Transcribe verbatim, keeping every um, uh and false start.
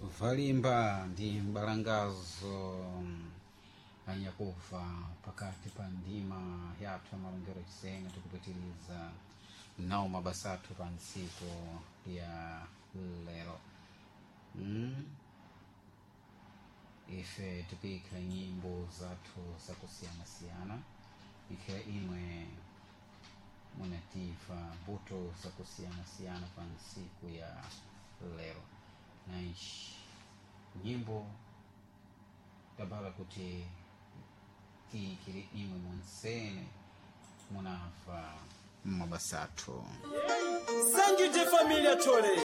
valimba ndi mbalangazo anyakufa pakati pa ndima yathu amalongero chisenga tikupitiliza nawo mabasa athu pa ntsiku ya lero. mm? Ife tikuyikhala nyimbo zathu zakusiyana-siyana, ikhala imwe munativa mbuto zakusiyana-siyana pa ntsiku ya lero. Na ichi nyimbo tabala kuti tiyikire imwe monsene munafa mabasa athu. Sanjite familia tole